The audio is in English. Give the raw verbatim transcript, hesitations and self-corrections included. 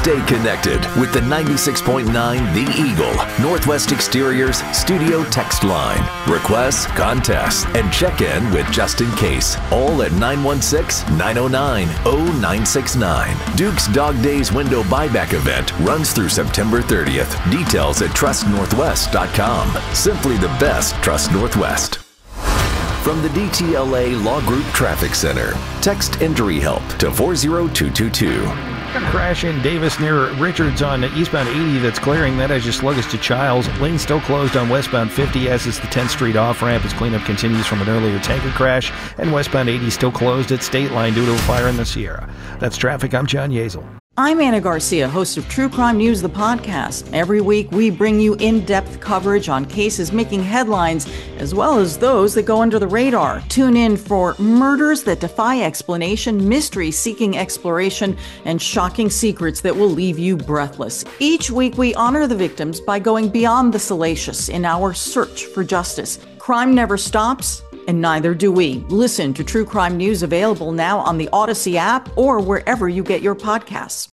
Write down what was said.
Stay connected with the ninety-six point nine The Eagle, Northwest Exteriors studio text line. Requests, contests, and check in with just in case. All at nine one six, nine oh nine, oh nine six nine. Duke's Dog Days window buyback event runs through September thirtieth. Details at trust northwest dot com. Simply the best Trust Northwest. From the D T L A Law Group Traffic Center, text injury help to four zero two two two. Crash in Davis near Richards on eastbound eighty that's clearing. That has you sluggish to Childs. Lane still closed on westbound fifty as is the tenth Street off-ramp as cleanup continues from an earlier tanker crash. And westbound eighty still closed at State Line due to a fire in the Sierra. That's traffic. I'm John Yeazel. I'm Anna Garcia, host of True Crime News, the podcast. Every week, we bring you in-depth coverage on cases making headlines, as well as those that go under the radar. Tune in for murders that defy explanation, mysteries seeking exploration, and shocking secrets that will leave you breathless. Each week, we honor the victims by going beyond the salacious in our search for justice. Crime never stops, and neither do we. Listen to True Crime News, available now on the Odyssey app or wherever you get your podcasts.